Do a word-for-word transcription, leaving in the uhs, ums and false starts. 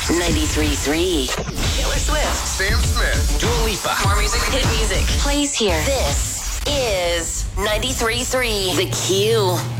ninety-three point three. Taylor Swift. Sam Smith. Dua Lipa. More music, hit music. Plays here. This is ninety-three point three. The Q.